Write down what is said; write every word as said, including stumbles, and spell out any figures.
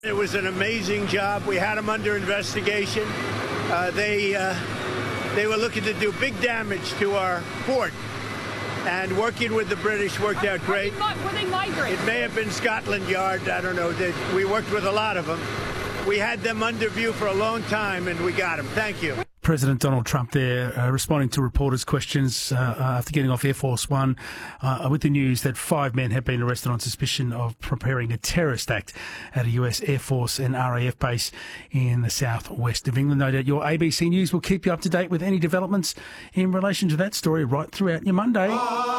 It was an amazing job. We had them under investigation. Uh, they uh, they were looking to do big damage to our port, and working with the British worked out great. Were they migrants? It may have been Scotland Yard. I don't know. They, we worked with a lot of them. We had them under view for a long time, and we got them. Thank you. President Donald Trump there uh, responding to reporters' questions uh, after getting off Air Force One uh, with the news that five men have been arrested on suspicion of preparing a terrorist act at a U S Air Force and R A F base in the southwest of England. No doubt your A B C News will keep you up to date with any developments in relation to that story right throughout your Monday.